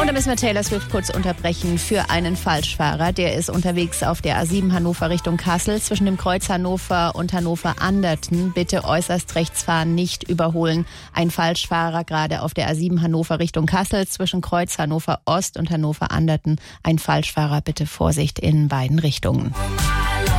Und da müssen wir Taylor Swift kurz unterbrechen für einen Falschfahrer. Der ist unterwegs auf der A7 Hannover Richtung Kassel zwischen dem Kreuz Hannover und Hannover-Anderten. Bitte äußerst rechts fahren, nicht überholen. Ein Falschfahrer gerade auf der A7 Hannover Richtung Kassel zwischen Kreuz Hannover Ost und Hannover-Anderten. Ein Falschfahrer, bitte Vorsicht in beiden Richtungen.